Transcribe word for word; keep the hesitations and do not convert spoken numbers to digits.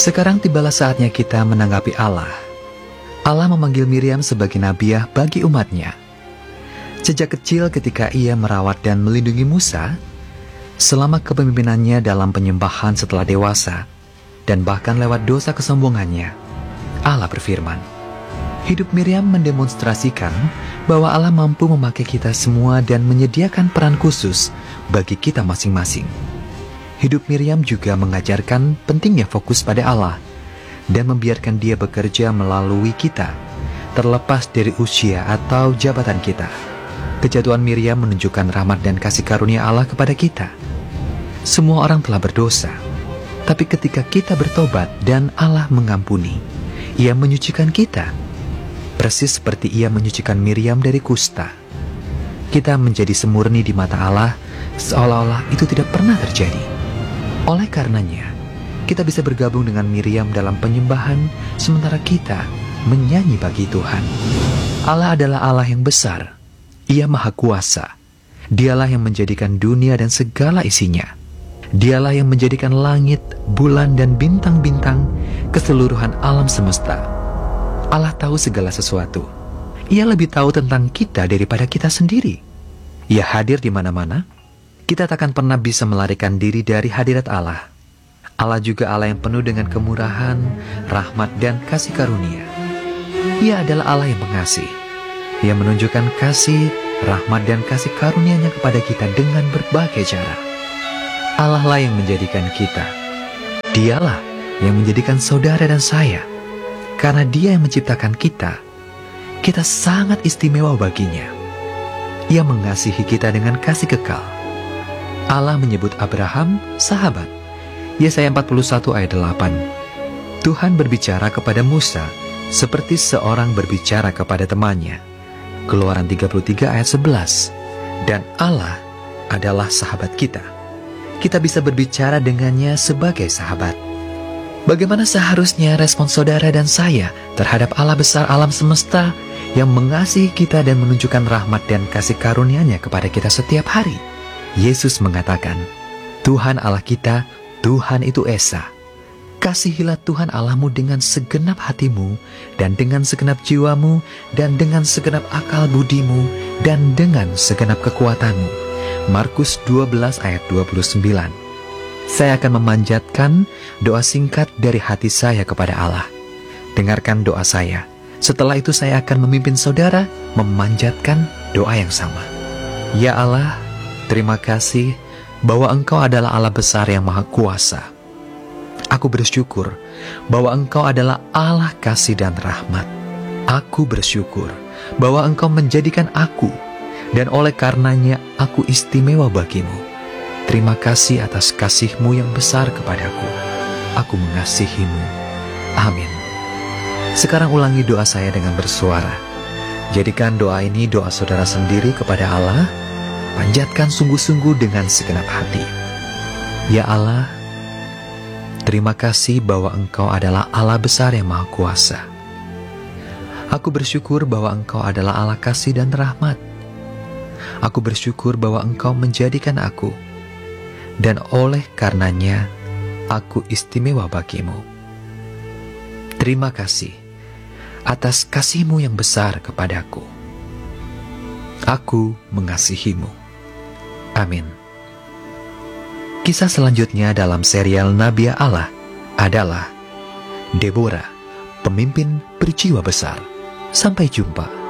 Sekarang tibalah saatnya kita menanggapi Allah. Allah memanggil Miriam sebagai nabiah bagi umatnya. Sejak kecil ketika ia merawat dan melindungi Musa, selama kepemimpinannya dalam penyembahan setelah dewasa, dan bahkan lewat dosa kesombongannya, Allah berfirman. Hidup Miriam mendemonstrasikan bahwa Allah mampu memakai kita semua dan menyediakan peran khusus bagi kita masing-masing. Hidup Miriam juga mengajarkan pentingnya fokus pada Allah dan membiarkan Dia bekerja melalui kita, terlepas dari usia atau jabatan kita. Kejatuhan Miriam menunjukkan rahmat dan kasih karunia Allah kepada kita. Semua orang telah berdosa, tapi ketika kita bertobat dan Allah mengampuni, Ia menyucikan kita, persis seperti Ia menyucikan Miriam dari kusta. Kita menjadi semurni di mata Allah, seolah-olah itu tidak pernah terjadi. Oleh karenanya, kita bisa bergabung dengan Miriam dalam penyembahan, sementara kita menyanyi bagi Tuhan. Allah adalah Allah yang besar. Ia Maha Kuasa. Dialah yang menjadikan dunia dan segala isinya. Dialah yang menjadikan langit, bulan, dan bintang-bintang, keseluruhan alam semesta. Allah tahu segala sesuatu. Ia lebih tahu tentang kita daripada kita sendiri. Ia hadir di mana-mana. Kita takkan pernah bisa melarikan diri dari hadirat Allah. Allah juga Allah yang penuh dengan kemurahan, rahmat, dan kasih karunia. Ia adalah Allah yang pengasih. Ia menunjukkan kasih, rahmat, dan kasih karunia-Nya kepada kita dengan berbagai cara. Allah lah yang menjadikan kita. Dialah yang menjadikan saudara dan saya. Karena Dia yang menciptakan kita, kita sangat istimewa baginya. Ia mengasihi kita dengan kasih kekal. Allah menyebut Abraham sahabat. Yesaya empat puluh satu ayat delapan. Tuhan berbicara kepada Musa seperti seorang berbicara kepada temannya. Keluaran tiga puluh tiga ayat sebelas. Dan Allah adalah sahabat kita. Kita bisa berbicara dengannya sebagai sahabat. Bagaimana seharusnya respon saudara dan saya terhadap Allah besar alam semesta yang mengasihi kita dan menunjukkan rahmat dan kasih karunia-Nya kepada kita setiap hari? Yesus mengatakan, Tuhan Allah kita, Tuhan itu Esa. Kasihilah Tuhan Allahmu dengan segenap hatimu, dan dengan segenap jiwamu, dan dengan segenap akal budimu, dan dengan segenap kekuatanmu. Markus dua belas ayat dua puluh sembilan. Saya akan memanjatkan doa singkat dari hati saya kepada Allah. Dengarkan doa saya. Setelah itu saya akan memimpin saudara memanjatkan doa yang sama. Ya Allah, terima kasih bahwa Engkau adalah Allah besar yang Maha Kuasa. Aku bersyukur bahwa Engkau adalah Allah kasih dan rahmat. Aku bersyukur bahwa Engkau menjadikan aku, dan oleh karenanya aku istimewa bagimu. Terima kasih atas kasih-Mu yang besar kepadaku. Aku mengasihi-Mu. Amin. Sekarang ulangi doa saya dengan bersuara. Jadikan doa ini doa saudara sendiri kepada Allah. Panjatkan sungguh-sungguh dengan segenap hati. Ya Allah, terima kasih bahwa Engkau adalah Allah besar yang Maha Kuasa. Aku bersyukur bahwa Engkau adalah Allah kasih dan rahmat. Aku bersyukur bahwa Engkau menjadikan aku, dan oleh karenanya aku istimewa bagimu. Terima kasih atas kasih-Mu yang besar kepadaku. Aku mengasihi-Mu. Amin. Kisah selanjutnya dalam serial Nabiah Allah adalah Deborah, pemimpin berjiwa besar. Sampai jumpa.